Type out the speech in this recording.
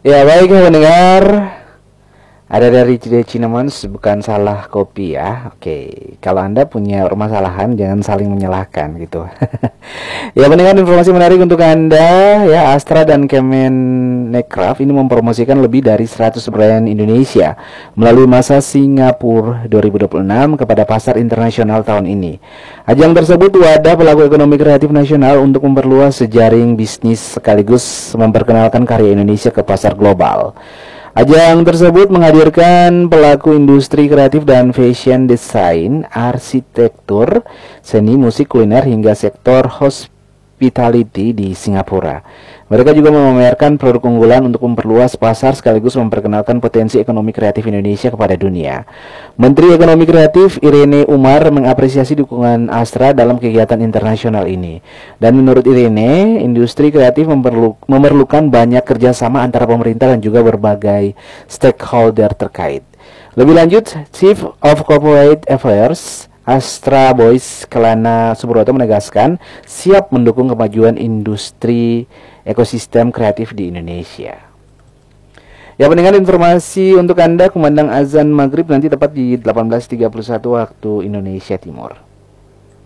Ya baik pendengar, ada dari Cinnamons, bukan salah kopi ya. Oke, kalau Anda punya permasalahan jangan saling menyalahkan gitu. Ya pendengar, informasi menarik untuk Anda ya. Astra dan Kemenecraft ini mempromosikan lebih dari 100 brand Indonesia melalui masa Singapura 2026 kepada pasar internasional tahun ini. Ajang tersebut wadah pelaku ekonomi kreatif nasional untuk memperluas jejaring bisnis sekaligus memperkenalkan karya Indonesia ke pasar global. Ajang tersebut menghadirkan pelaku industri kreatif dan fashion design, arsitektur, seni, musik, kuliner hingga sektor hospitality di Singapura. Mereka juga memamerkan produk unggulan untuk memperluas pasar sekaligus memperkenalkan potensi ekonomi kreatif Indonesia kepada dunia. Menteri Ekonomi Kreatif Irene Umar mengapresiasi dukungan Astra dalam kegiatan internasional ini. Dan menurut Irene, industri kreatif memerlukan banyak kerjasama antara pemerintah dan juga berbagai stakeholder terkait. Lebih lanjut, Chief of Corporate Affairs Astra Boys Kelana Subroto menegaskan siap mendukung kemajuan industri ekosistem kreatif di Indonesia. Ya pendengar, informasi untuk Anda, kumandang azan maghrib nanti tepat di 18.31 waktu Indonesia Timur.